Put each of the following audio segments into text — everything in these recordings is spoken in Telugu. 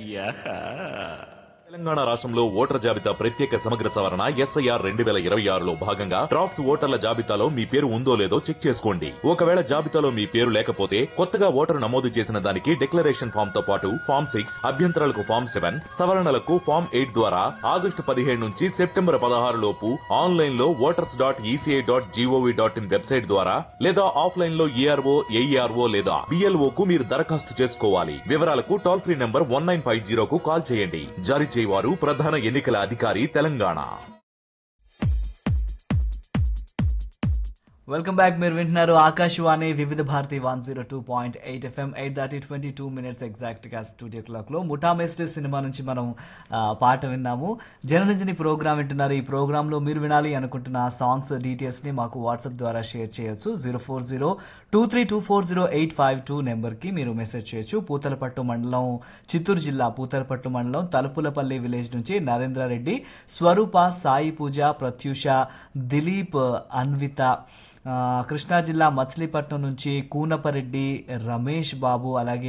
యాహా. తెలంగాణ రాష్ట్రంలో ఓటర్ల జాబితా ప్రత్యేక సమగ్ర సవరణ SIR 2026లో భాగంగా డ్రాఫ్ట్స్ ఓటర్ల జాబితాలో మీ పేరు ఉందో లేదో చెక్ చేసుకోండి. ఒకవేళ జాబితాలో మీ పేరు లేకపోతే కొత్తగా ఓటరు నమోదు చేసిన దానికి డిక్లరేషన్ ఫామ్ తో పాటు ఫామ్ 6, అభ్యంతరాలకు ఫామ్ 7, సవరణలకు ఫామ్ 8 ద్వారా ఆగస్టు 17 నుంచి సెప్టెంబర్ 16 లోపు ఆన్లైన్ లో voters.eci.gov.in వెబ్సైట్ ద్వారా లేదా ఆఫ్లైన్ లో ERO, AERO లేదా BLO కు మీరు దరఖాస్తు చేసుకోవాలి. వివరాలకు టోల్ ఫ్రీ నంబర్ 1950 కు కాల్ చేయండి. జారీ చేయవారు ప్రధాన ఎన్నికల అధికారి తెలంగాణ. Welcome back. మీరు వింటున్నారు ఆకాశవాణి వివిధ భారతి 102.8 FM 8:22 minutes ఎగ్జాక్ట్ గా స్టూడియో క్లాక్ లో ముఠా మేస్టర్ సినిమా నుంచి మనం పాట విన్నాము. జనరంజని ప్రోగ్రామ్ వింటున్నారు. ఈ ప్రోగ్రామ్ లో మీరు వినాలి అనుకుంటున్న సాంగ్స్ డీటెయిల్స్ ని మాకు వాట్సాప్ ద్వారా షేర్ చేయొచ్చు. 04023240852 నెంబర్ కి మీరు మెసేజ్ చేయొచ్చు. పూతలపట్టు మండలం, చిత్తూరు జిల్లా పూతలపట్టు మండలం తలుపులపల్లి విలేజ్ నుంచి నరేంద్రారెడ్డి, స్వరూప, సాయి పూజ, ప్రత్యూష, దిలీప్, అన్విత, కృష్ణా జిల్లా మచిలీపట్నం నుంచి కూనపరెడ్డి, రమేష్ బాబు, అలాగే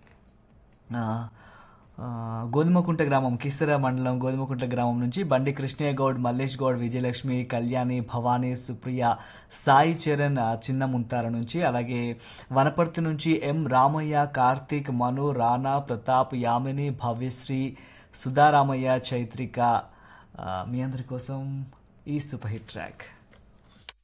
గోధుమకుంట గ్రామం, కిసర మండలం గోధుమకుంట గ్రామం నుంచి బండి కృష్ణయ్య గౌడ్, మల్లేష్ గౌడ్, విజయలక్ష్మి, కళ్యాణి, భవానీ, సుప్రియ, సాయి చరణ్ చిన్న ముంతార నుంచి, అలాగే వనపర్తి నుంచి ఎం రామయ్య, కార్తీక్, మను, రానా, ప్రతాప్, యామిని, భవ్యశ్రీ, సుధారామయ్య, చైత్రిక, మీ అందరి కోసం ఈ సూపర్ హిట్ ట్రాక్.